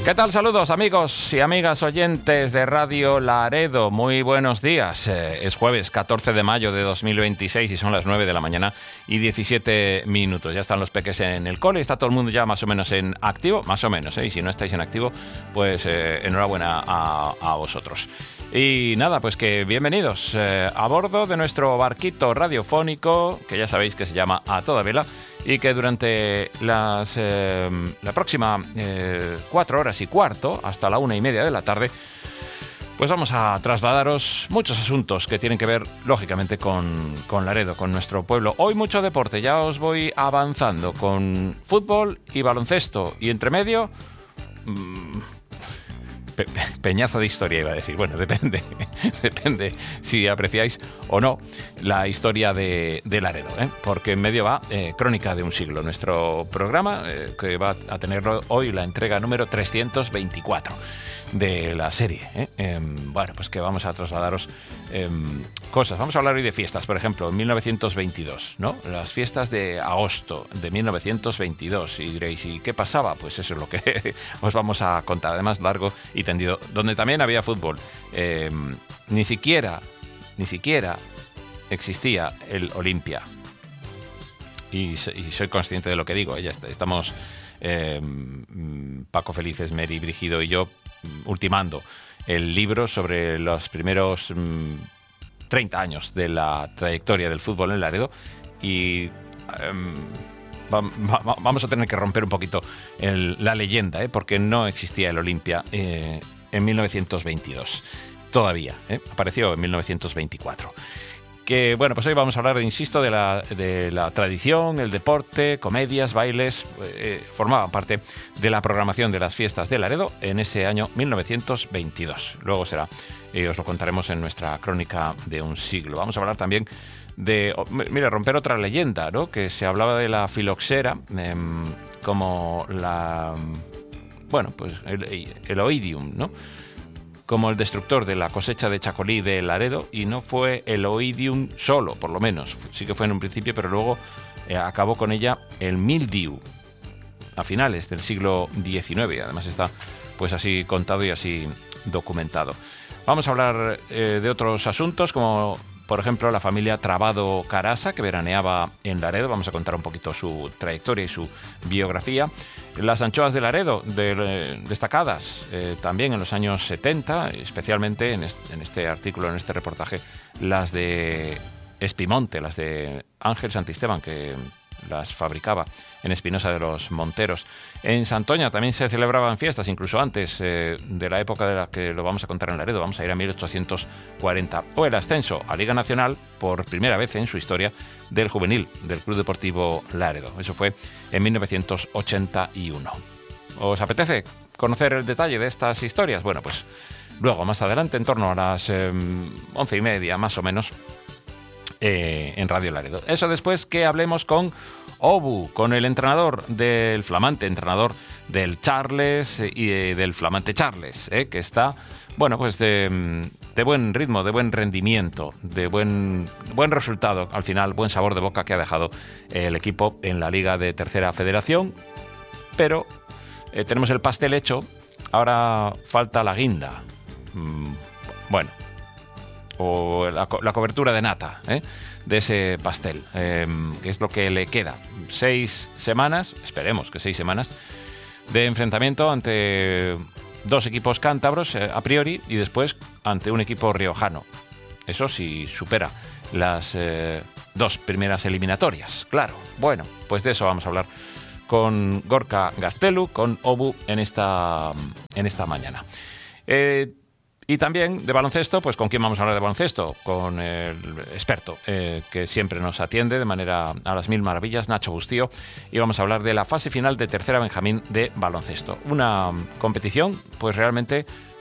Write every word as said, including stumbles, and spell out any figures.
¿Qué tal? Saludos amigos y amigas oyentes de Radio Laredo. Muy buenos días. Eh, es jueves catorce de mayo de dos mil veintiséis y son las nueve de la mañana y diecisiete minutos. Ya están los peques en el cole, está todo el mundo ya más o menos en activo, más o menos, ¿eh? Y si no estáis en activo, pues eh, enhorabuena a, a vosotros. Y nada, pues que bienvenidos eh, a bordo de nuestro barquito radiofónico, que ya sabéis que se llama A Toda Vela, y que durante las eh, la próxima eh, cuatro horas y cuarto, hasta la una y media de la tarde, pues vamos a trasladaros muchos asuntos que tienen que ver, lógicamente, con, con Laredo, con nuestro pueblo. Hoy mucho deporte, ya os voy avanzando con fútbol y baloncesto, y entre medio... Mmm, Pe- pe- peñazo de historia, iba a decir. Bueno, depende, depende si apreciáis o no la historia de, de Laredo, ¿eh? Porque en medio va eh, Crónica de un siglo, nuestro programa eh, que va a tener hoy la entrega número trescientos veinticuatro de la serie, ¿eh? Eh, bueno, pues que vamos a trasladaros eh, cosas. Vamos a hablar hoy de fiestas, por ejemplo, en mil novecientos veintidós, ¿no? Las fiestas de agosto de mil novecientos veintidós. Y diréis, ¿y qué pasaba? Pues eso es lo que os vamos a contar, además largo y tendido, donde también había fútbol. Eh, ni siquiera, ni siquiera existía el Olimpia. Y, y soy consciente de lo que digo, ¿eh? Ya estamos, eh, Paco Felices, Mary Brígido y yo, ultimando el libro sobre los primeros mmm, treinta años de la trayectoria del fútbol en Laredo, y um, va, va, vamos a tener que romper un poquito el, la leyenda, ¿eh? Porque no existía el Olimpia eh, en mil novecientos veintidós todavía, ¿eh? Apareció en mil novecientos veinticuatro. Que bueno, pues hoy vamos a hablar, insisto, de la, de la tradición, el deporte, comedias, bailes, eh, formaban parte de la programación de las fiestas de Laredo en ese año mil novecientos veintidós. Luego será, y os lo contaremos en nuestra crónica de un siglo. Vamos a hablar también de, oh, mira, romper otra leyenda, ¿no? Que se hablaba de la filoxera eh, como la, bueno, pues el, el oidium, ¿no? Como el destructor de la cosecha de chacolí de Laredo, y no fue el oidium solo, por lo menos. Sí que fue en un principio, pero luego eh, acabó con ella el mildiu a finales del siglo diecinueve, y además está pues así contado y así documentado. Vamos a hablar eh, de otros asuntos, como por ejemplo la familia Trabado Carasa, que veraneaba en Laredo. Vamos a contar un poquito su trayectoria y su biografía. Las anchoas de Laredo, de, eh, destacadas eh, también en los años setenta, especialmente en este, en este artículo, en este reportaje, las de Espimonte, las de Ángel Santisteban, que las fabricaba en Espinosa de los Monteros. En Santoña también se celebraban fiestas, incluso antes eh, de la época de la que lo vamos a contar en Laredo. Vamos a ir a mil ochocientos cuarenta. O el ascenso a Liga Nacional, por primera vez en su historia, del juvenil del Club Deportivo Laredo. Eso fue en mil novecientos ochenta y uno. ¿Os apetece conocer el detalle de estas historias? Bueno, pues luego, más adelante, en torno a las eh, once y media, más o menos, eh, en Radio Laredo. Eso después que hablemos con Obu, con el entrenador del flamante, entrenador del Charles y del flamante Charles, ¿eh? Que está, bueno, pues de, de buen ritmo, de buen rendimiento, de buen, buen resultado, al final, buen sabor de boca que ha dejado el equipo en la Liga de Tercera Federación. Pero eh, tenemos el pastel hecho, ahora falta la guinda. Mm, bueno, o la, la cobertura de nata, ¿eh? De ese pastel, eh, que es lo que le queda. Seis semanas, esperemos que seis semanas, de enfrentamiento ante dos equipos cántabros, eh, a priori, y después ante un equipo riojano. Eso sí supera las eh, dos primeras eliminatorias, claro. Bueno, pues de eso vamos a hablar con Gorka Gaztelu, con Obu, en esta, en esta mañana. Eh, Y también de baloncesto, pues ¿con quién vamos a hablar de baloncesto? Con el experto eh, que siempre nos atiende de manera a las mil maravillas, Nacho Bustío, y vamos a hablar de la fase final de Tercera Benjamín de baloncesto. Una competición, pues realmente